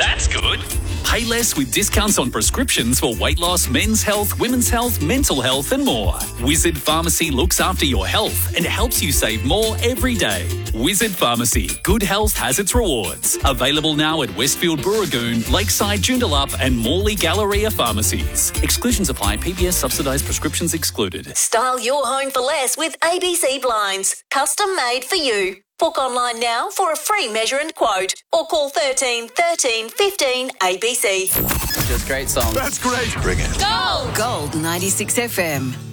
That's good. Pay less with discounts on prescriptions for weight loss, men's health, women's health, mental health and more. Wizard Pharmacy looks after your health and helps you save more every day. Wizard Pharmacy. Good health has its rewards. Available now at Westfield Burragoon, Lakeside Joondalup and Morley Galleria Pharmacies. Exclusions apply. PBS subsidised prescriptions excluded. Style your home for less with ABC Blinds. Custom made for you. Book online now for a free measure and quote or call 13 13 15 ABC. Just great song. That's great. Bring it. Gold! Gold 96 FM.